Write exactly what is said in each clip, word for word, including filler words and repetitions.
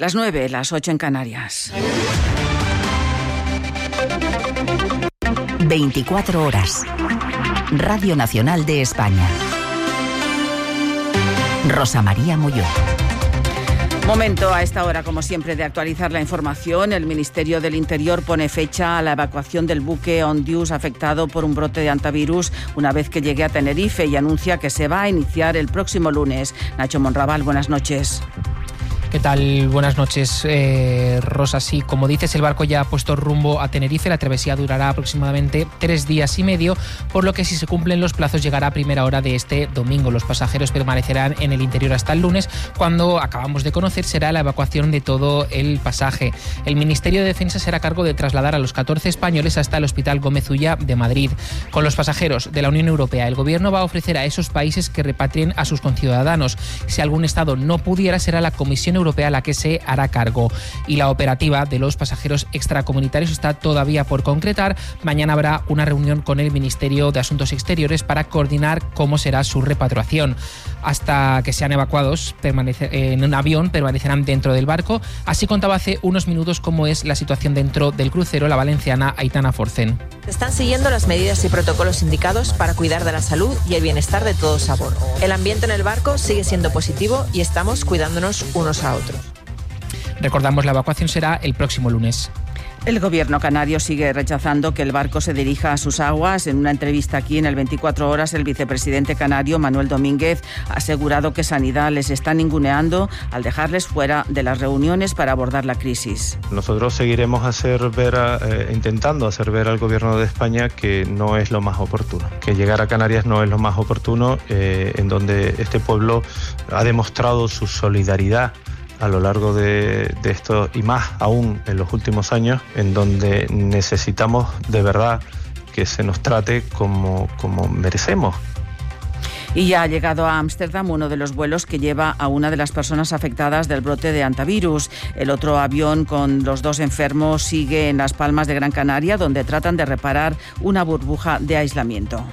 Las nueve, las ocho en Canarias. veinticuatro horas. Radio Nacional de España. Rosa María Molló. Momento a esta hora, como siempre, de actualizar la información. El Ministerio del Interior pone fecha a la evacuación del buque Ondius afectado por un brote de hantavirus una vez que llegue a Tenerife y anuncia que se va a iniciar el próximo lunes. Nacho Monraval, buenas noches. ¿Qué tal? Buenas noches, eh, Rosa. Sí, como dices, el barco ya ha puesto rumbo a Tenerife. La travesía durará aproximadamente tres días y medio, por lo que si se cumplen los plazos llegará a primera hora de este domingo. Los pasajeros permanecerán en el interior hasta el lunes, cuando acabamos de conocer será la evacuación de todo el pasaje. El Ministerio de Defensa será a cargo de trasladar a los catorce españoles hasta el Hospital Gómez Ulla de Madrid. Con los pasajeros de la Unión Europea, el Gobierno va a ofrecer a esos países que repatrien a sus conciudadanos. Si algún Estado no pudiera, será la Comisión Europea la que se hará cargo. Y la operativa de los pasajeros extracomunitarios está todavía por concretar. Mañana habrá una reunión con el Ministerio de Asuntos Exteriores para coordinar cómo será su repatriación. Hasta que sean evacuados en un avión, permanecerán dentro del barco. Así contaba hace unos minutos cómo es la situación dentro del crucero la valenciana Aitana Forcén. Están siguiendo las medidas y protocolos indicados para cuidar de la salud y el bienestar de todos a bordo. El ambiente en el barco sigue siendo positivo y estamos cuidándonos unos a otros. Recordamos, la evacuación será el próximo lunes. El gobierno canario sigue rechazando que el barco se dirija a sus aguas. En una entrevista aquí en el veinticuatro horas, el vicepresidente canario, Manuel Domínguez, ha asegurado que Sanidad les está ninguneando al dejarles fuera de las reuniones para abordar la crisis. Nosotros seguiremos hacer ver a, eh, intentando hacer ver al gobierno de España que no es lo más oportuno, que llegar a Canarias no es lo más oportuno, eh, en donde este pueblo ha demostrado su solidaridad a lo largo de, de esto, y más aún en los últimos años, en donde necesitamos de verdad que se nos trate como, como merecemos. Y ya ha llegado a Ámsterdam uno de los vuelos que lleva a una de las personas afectadas del brote de hantavirus. El otro avión con los dos enfermos sigue en Las Palmas de Gran Canaria, donde tratan de reparar una burbuja de aislamiento.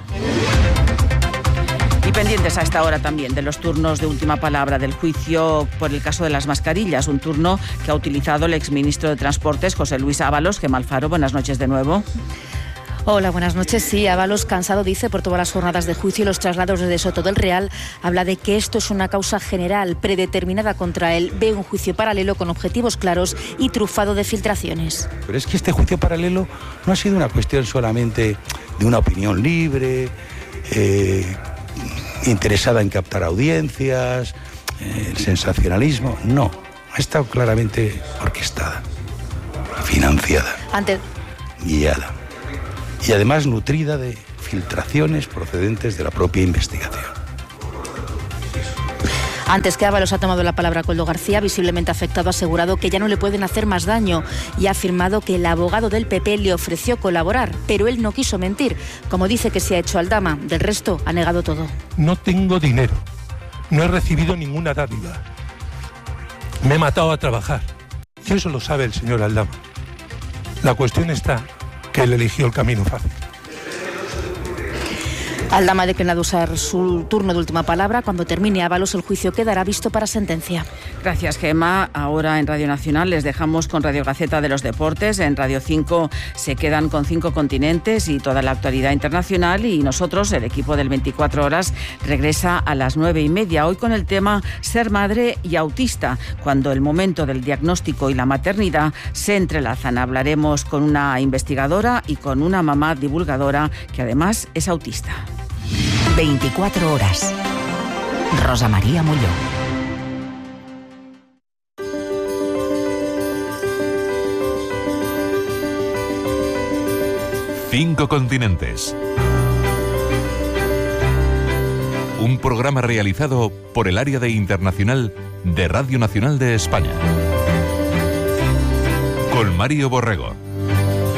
Y pendientes a esta hora también de los turnos de última palabra del juicio por el caso de las mascarillas, un turno que ha utilizado el exministro de Transportes, José Luis Ábalos. Gemma Alfaro, buenas noches de nuevo. Hola, buenas noches. Sí, Ábalos, cansado, dice, por todas las jornadas de juicio y los traslados desde Soto del Real, habla de que esto es una causa general, predeterminada contra él. Ve un juicio paralelo con objetivos claros y trufado de filtraciones. Pero es que este juicio paralelo no ha sido una cuestión solamente de una opinión libre, eh, interesada en captar audiencias, eh, el sensacionalismo. No, ha estado claramente orquestada, financiada, Ante... guiada y además nutrida de filtraciones procedentes de la propia investigación. Antes que Ábalos ha tomado la palabra Coldo García, visiblemente afectado, ha asegurado que ya no le pueden hacer más daño y ha afirmado que el abogado del P P le ofreció colaborar, pero él no quiso mentir, como dice que se ha hecho Aldama. Del resto, ha negado todo. No tengo dinero, no he recibido ninguna dádiva, me he matado a trabajar. Y eso lo sabe el señor Aldama. La cuestión está que él eligió el camino fácil. Aldama ha declinado usar su turno de última palabra. Cuando termine Ábalos, el juicio quedará visto para sentencia. Gracias, Gemma. Ahora en Radio Nacional les dejamos con Radio Gaceta de los Deportes. En Radio cinco se quedan con Cinco Continentes y toda la actualidad internacional. Y nosotros, el equipo del veinticuatro horas, regresa a las nueve y media. Hoy con el tema ser madre y autista, cuando el momento del diagnóstico y la maternidad se entrelazan. Hablaremos con una investigadora y con una mamá divulgadora que además es autista. veinticuatro horas. Rosa María Molló. Cinco Continentes. Un programa realizado por el Área de Internacional de Radio Nacional de España. Con Mario Borrego.